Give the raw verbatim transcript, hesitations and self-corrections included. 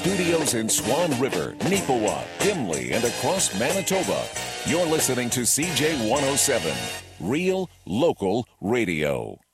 studios in Swan River, Neepawa, Dimley, and across Manitoba, you're listening to C J one oh seven, Real Local Radio.